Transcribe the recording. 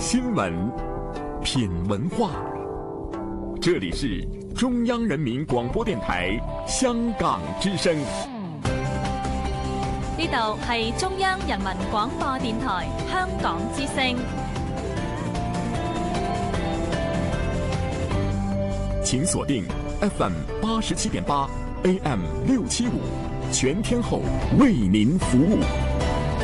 新闻，品文化。这里是中央人民广播電台香港之聲。 呢度係中央人民廣播電台香港之聲。 請鎖定 FM 87.8 AM 675，全天候為您服務。